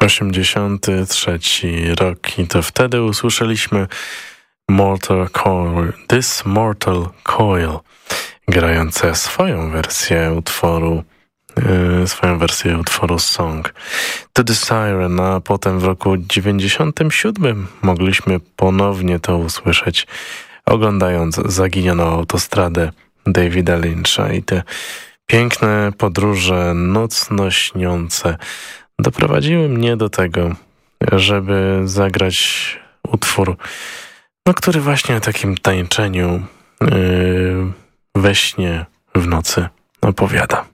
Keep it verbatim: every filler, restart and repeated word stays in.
osiemdziesiąty trzeci rok i to wtedy usłyszeliśmy Mortal Coil, This Mortal Coil, grające swoją wersję utworu, yy, swoją wersję utworu Song to the Siren, a potem w roku dziewięćdziesiątym siódmym mogliśmy ponownie to usłyszeć, oglądając Zaginioną autostradę Davida Lyncha i te piękne podróże nocno śniące doprowadziły mnie do tego, żeby zagrać utwór, no, który właśnie o takim tańczeniu yy, we śnie w nocy opowiada.